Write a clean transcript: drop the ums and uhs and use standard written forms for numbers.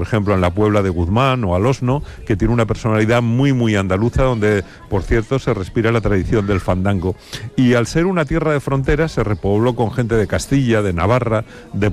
ejemplo, en la Puebla de Guzmán o al Osno, que tiene una personalidad muy, muy andaluza, donde, por cierto, se respira la tradición del fandango. Y al ser una tierra de frontera, se repobló con gente de Castilla, de Navarra, de